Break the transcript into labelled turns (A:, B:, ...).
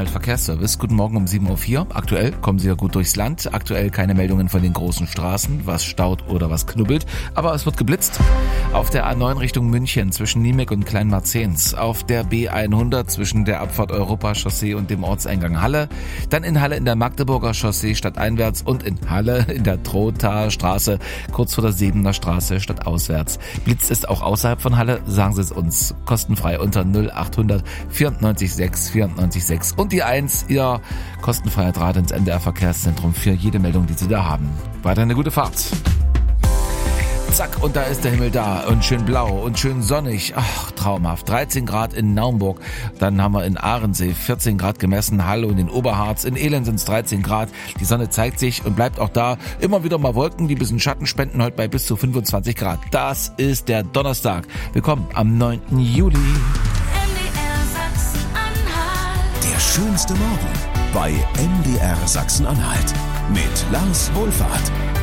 A: Verkehrsservice. Guten Morgen um 7.04 Uhr. Aktuell kommen Sie ja gut durchs Land. Aktuell keine Meldungen von den großen Straßen, was staut oder was knubbelt. Aber es wird geblitzt. Auf der A9 Richtung München zwischen Niemek und Kleinmarzens. Auf der B100 zwischen der Abfahrt Europachaussee und dem Ortseingang Halle. Dann in Halle in der Magdeburger Chaussee stadteinwärts und in Halle in der Trothaer Straße kurz vor der Sebener Straße stadtauswärts. Blitz ist auch außerhalb von Halle. Sagen Sie es uns kostenfrei unter 0800 94 6 94 6 und die 1, Ihr kostenfreier Draht ins NDR Verkehrszentrum für jede Meldung, die Sie da haben. Weiter eine gute Fahrt. Zack, und da ist der Himmel da und schön blau und schön sonnig. Ach, traumhaft. 13 Grad in Naumburg, dann haben wir in Ahrensee 14 Grad gemessen, Halle und in Oberharz. In Elend sind es 13 Grad. Die Sonne zeigt sich und bleibt auch da. Immer wieder mal Wolken, die ein bisschen Schatten spenden, heute bei bis zu 25 Grad. Das ist der Donnerstag. Willkommen am 9. Juli.
B: Der schönste Morgen bei MDR Sachsen-Anhalt mit Lars Wohlfahrt.